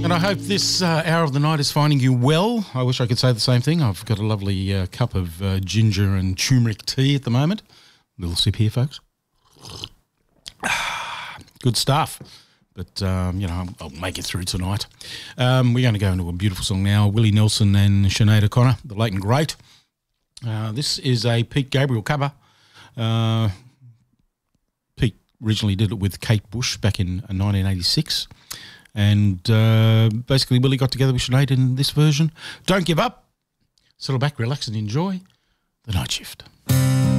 And I hope this hour of the night is finding you well. I wish I could say the same thing. I've got a lovely cup of ginger and turmeric tea at the moment. Little sip here, folks. Good stuff. But, I'll make it through tonight. We're going to go into a beautiful song now. Willie Nelson and Sinead O'Connor, the late and great. This is a Pete Gabriel cover. Pete originally did it with Kate Bush back in 1986. And basically Willie got together with Sinead in this version. Don't give up. Settle back, relax and enjoy the night shift.